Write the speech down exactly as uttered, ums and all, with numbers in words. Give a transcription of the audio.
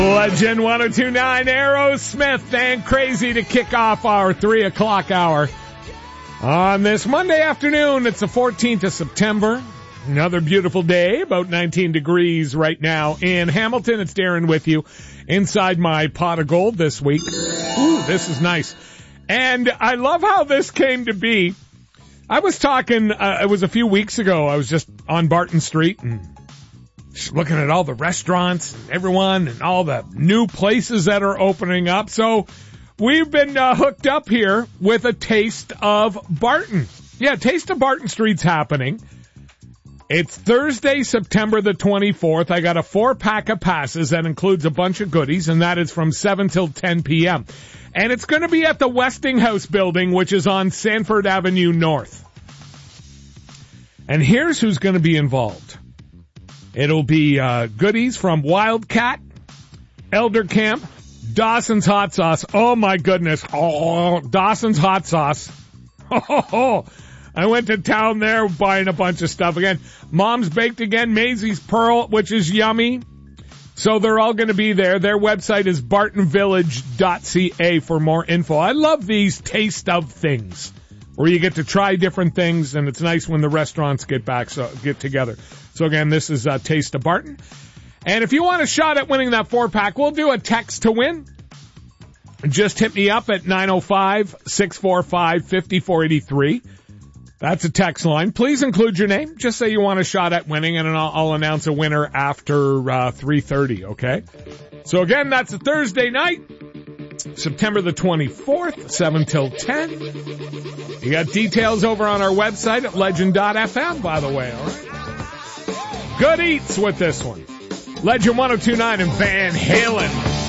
Legend one oh two point nine, Aerosmith and Crazy to kick off our three o'clock hour. On this Monday afternoon, it's the fourteenth of September. Another beautiful day, about nineteen degrees right now in Hamilton. It's Darren with you inside my pot of gold this week. Ooh, this is nice. And I love how this came to be. I was talking, uh, it was a few weeks ago, I was just on Barton Street and just looking at all the restaurants and everyone and all the new places that are opening up. So we've been uh, hooked up here with a Taste of Barton. Yeah, Taste of Barton Street's happening. It's Thursday, September the twenty-fourth. I got a four-pack of passes that includes a bunch of goodies, and that is from seven till ten p.m. And it's going to be at the Westinghouse building, which is on Sanford Avenue North. And here's who's going to be involved. It'll be uh, goodies from Wildcat, Elder Camp, Dawson's Hot Sauce. Oh, my goodness. Oh, Dawson's Hot Sauce. Oh, I went to town there buying a bunch of stuff again. Mom's Baked again, Maisie's Pearl, which is yummy. So they're all going to be there. Their website is barton village dot c a for more info. I love these taste of things where you get to try different things, and it's nice when the restaurants get back, so get together. So again, this is uh, Taste of Barton. And if you want a shot at winning that four-pack, we'll do a text to win. Just hit me up at nine oh five, six four five, five four eight three. That's a text line. Please include your name. Just say you want a shot at winning, and I'll, I'll announce a winner after uh, three thirty, okay? So again, that's a Thursday night, September the twenty-fourth, seven till ten. You got details over on our website at legend dot f m, by the way, all right? Good eats with this one. Legend one oh two point nine and Van Halen.